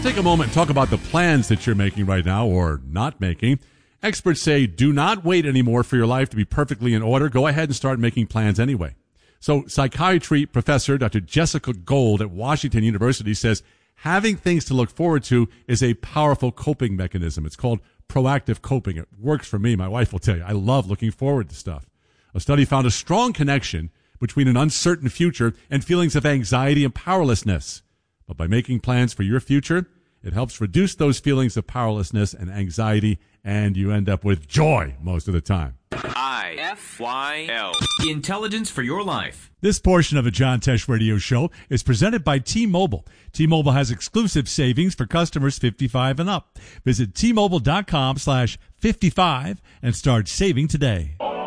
Let's take a moment and talk about the plans that you're making right now or not making. Experts say do not wait anymore for your life to be perfectly in order. Go ahead and start making plans anyway. So psychiatry professor Dr. Jessica Gold at Washington University says having things to look forward to is a powerful coping mechanism. It's called proactive coping. It works for me. My wife will tell you. I love looking forward to stuff. A study found a strong connection between an uncertain future and feelings of anxiety and powerlessness. But by making plans for your future, it helps reduce those feelings of powerlessness and anxiety, and you end up with joy most of the time. IFYL. Intelligence for your life. This portion of the John Tesh Radio Show is presented by T-Mobile. T-Mobile has exclusive savings for customers 55 and up. Visit T-Mobile.com/55 and start saving today.